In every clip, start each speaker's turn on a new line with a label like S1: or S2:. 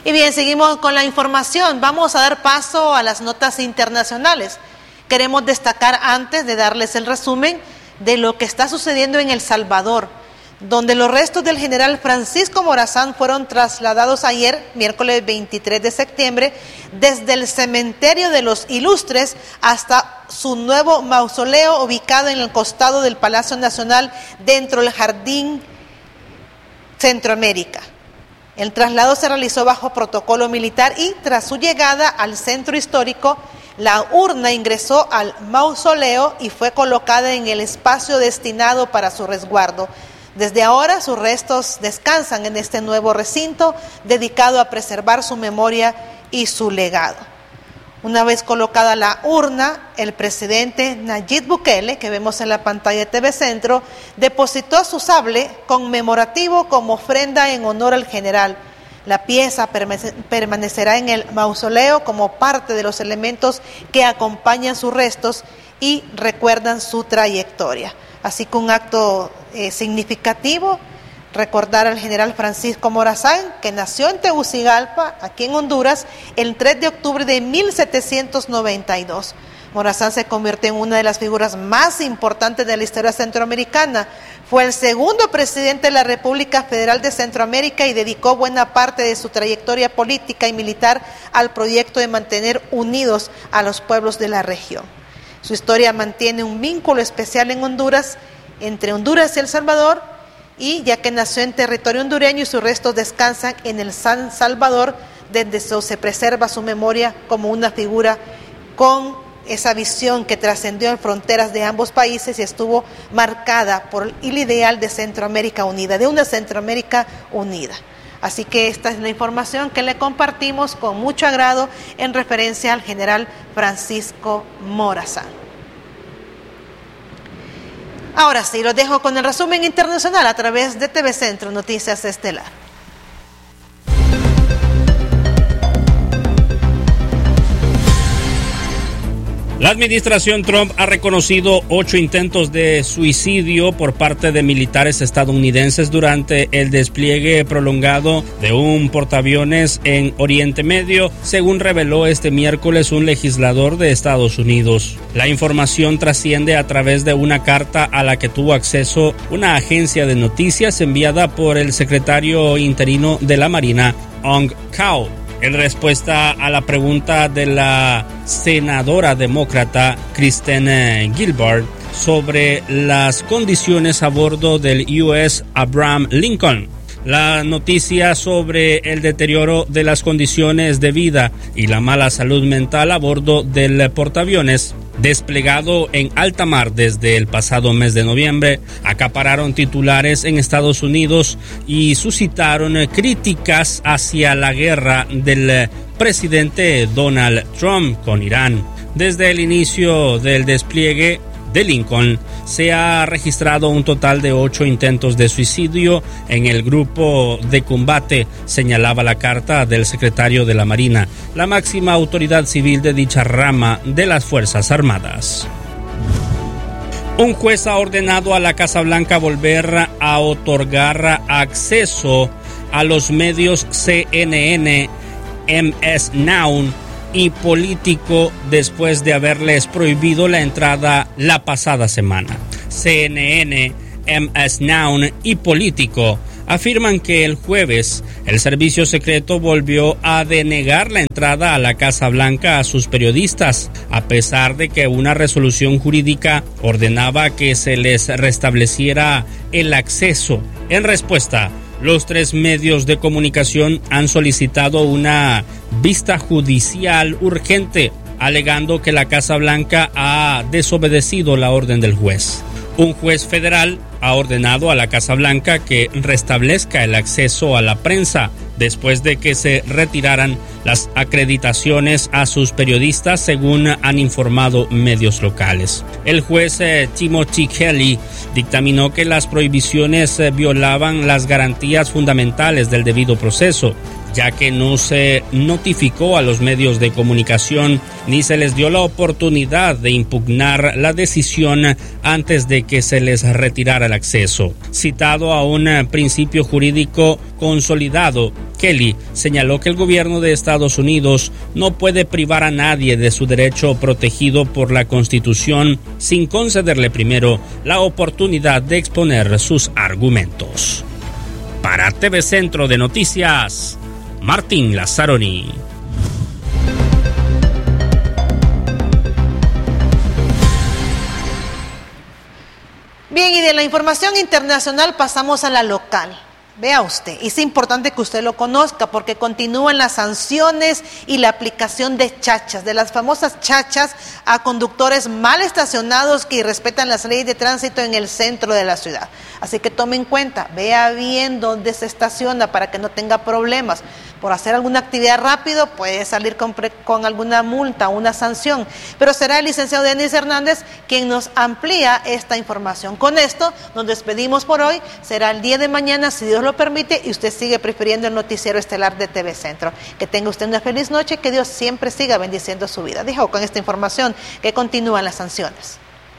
S1: Y bien, seguimos con la información. Vamos a dar paso a las notas internacionales. Queremos destacar, antes de darles el resumen, de lo que está sucediendo en El Salvador, donde los restos del general Francisco Morazán fueron trasladados ayer, miércoles 23 de septiembre, desde el cementerio de los Ilustres hasta su nuevo mausoleo ubicado en el costado del Palacio Nacional, dentro del Jardín Centroamérica. El traslado se realizó bajo protocolo militar y tras su llegada al centro histórico, la urna ingresó al mausoleo y fue colocada en el espacio destinado para su resguardo. Desde ahora sus restos descansan en este nuevo recinto dedicado a preservar su memoria y su legado. Una vez colocada la urna, el presidente Nayib Bukele, que vemos en la pantalla de TV Centro, depositó su sable conmemorativo como ofrenda en honor al general. La pieza permanecerá en el mausoleo como parte de los elementos que acompañan sus restos y recuerdan su trayectoria. Así que un acto significativo, recordar al general Francisco Morazán, que nació en Tegucigalpa, aquí en Honduras, el 3 de octubre de 1792. Morazán se convirtió en una de las figuras más importantes de la historia centroamericana. Fue el segundo presidente de la República Federal de Centroamérica y dedicó buena parte de su trayectoria política y militar al proyecto de mantener unidos a los pueblos de la región. Su historia mantiene un vínculo especial en Honduras, entre Honduras y El Salvador, y ya que nació en territorio hondureño y sus restos descansan en el San Salvador, desde eso se preserva su memoria como una figura con esa visión que trascendió en fronteras de ambos países y estuvo marcada por el ideal de Centroamérica unida, de una Centroamérica unida. Así que esta es la información que le compartimos con mucho agrado en referencia al general Francisco Morazán. Ahora sí, los dejo con el resumen internacional a través de TV Centro Noticias Estelar.
S2: La administración Trump ha reconocido 8 intentos de suicidio por parte de militares estadounidenses durante el despliegue prolongado de un portaaviones en Oriente Medio, según reveló este miércoles un legislador de Estados Unidos. La información trasciende a través de una carta a la que tuvo acceso una agencia de noticias enviada por el secretario interino de la Marina, Ong Kao, en respuesta a la pregunta de la senadora demócrata Kristen Gilbert sobre las condiciones a bordo del USS Abraham Lincoln. La noticia sobre el deterioro de las condiciones de vida y la mala salud mental a bordo del portaaviones, desplegado en alta mar desde el pasado mes de noviembre, acapararon titulares en Estados Unidos y suscitaron críticas hacia la guerra del presidente Donald Trump con Irán. Desde el inicio del despliegue de Lincoln, se ha registrado un total de 8 intentos de suicidio en el grupo de combate, señalaba la carta del secretario de la Marina, la máxima autoridad civil de dicha rama de las Fuerzas Armadas. Un juez ha ordenado a la Casa Blanca volver a otorgar acceso a los medios CNN, MS Now y Político después de haberles prohibido la entrada la pasada semana. CNN, MS Now y Político afirman que el jueves el servicio secreto volvió a denegar la entrada a la Casa Blanca a sus periodistas, a pesar de que una resolución jurídica ordenaba que se les restableciera el acceso. En respuesta, los 3 medios de comunicación han solicitado una vista judicial urgente, alegando que la Casa Blanca ha desobedecido la orden del juez. Un juez federal ha ordenado a la Casa Blanca que restablezca el acceso a la prensa después de que se retiraran las acreditaciones a sus periodistas, según han informado medios locales. El juez Timothy Kelly dictaminó que las prohibiciones violaban las garantías fundamentales del debido proceso. ya que no se notificó a los medios de comunicación ni se les dio la oportunidad de impugnar la decisión antes de que se les retirara el acceso. Citado a un principio jurídico consolidado, Kelly señaló que el gobierno de Estados Unidos no puede privar a nadie de su derecho protegido por la Constitución sin concederle primero la oportunidad de exponer sus argumentos. Para TV Centro de Noticias, Martín Lazzaroni.
S1: Bien, y de la información internacional pasamos a la local. Vea usted, es importante que usted lo conozca porque continúan las sanciones y la aplicación de chachas, de las famosas chachas a conductores mal estacionados que irrespetan las leyes de tránsito en el centro de la ciudad. Así que tome en cuenta, vea bien dónde se estaciona para que no tenga problemas. Por hacer alguna actividad rápido puede salir con alguna multa, una sanción, pero será el licenciado Denis Hernández quien nos amplía esta información. Con esto nos despedimos por hoy, será el día de mañana si Dios lo permite y usted sigue prefiriendo el noticiero estelar de TV Centro. Que tenga usted una feliz noche, que Dios siempre siga bendiciendo su vida. Dejo con esta información que continúan las sanciones.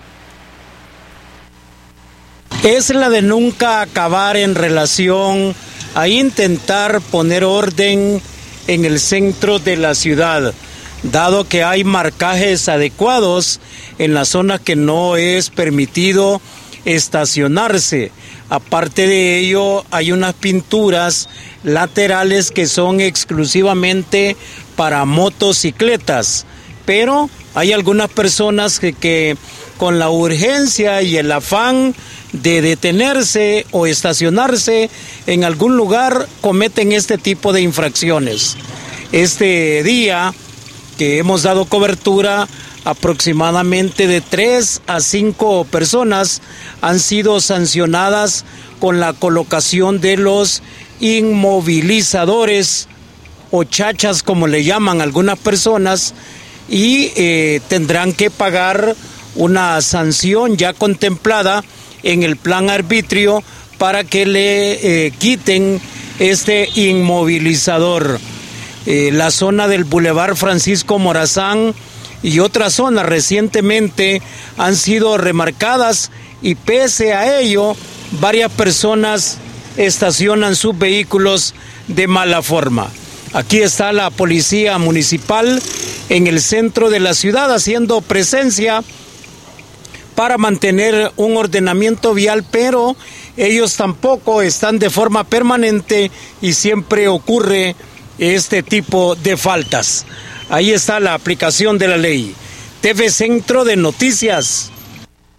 S3: Es la de nunca acabar en relación a intentar poner orden en el centro de la ciudad, dado que hay marcajes adecuados en las zonas que no es permitido estacionarse. Aparte de ello, hay unas pinturas laterales que son exclusivamente para motocicletas, pero hay algunas personas que con la urgencia y el afán de detenerse o estacionarse en algún lugar cometen este tipo de infracciones. Este día que hemos dado cobertura, aproximadamente de 3 a 5 personas han sido sancionadas con la colocación de los inmovilizadores o chachas, como le llaman algunas personas, y tendrán que pagar una sanción ya contemplada en el plan arbitrio para que le quiten este inmovilizador. La zona del Boulevard Francisco Morazán y otras zonas recientemente han sido remarcadas y pese a ello varias personas estacionan sus vehículos de mala forma. Aquí está la policía municipal en el centro de la ciudad haciendo presencia para mantener un ordenamiento vial, pero ellos tampoco están de forma permanente y siempre ocurre este tipo de faltas. Ahí está la aplicación de la ley. TV Centro de Noticias,